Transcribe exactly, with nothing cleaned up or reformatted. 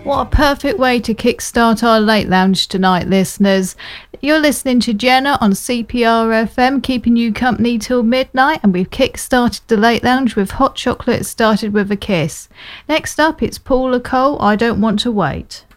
What a perfect way to kickstart our Late Lounge tonight, listeners. You're listening to Jenna on C P R F M, keeping you company till midnight, and we've kick-started the Late Lounge with Hot Chocolate Started With a Kiss. Next up, it's Paula Cole, I Don't Want to Wait.